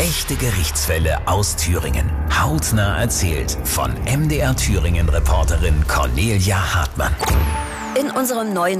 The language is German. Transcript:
Echte Gerichtsfälle aus Thüringen. Hautnah erzählt von MDR Thüringen-Reporterin Cornelia Hartmann. In unserem neuen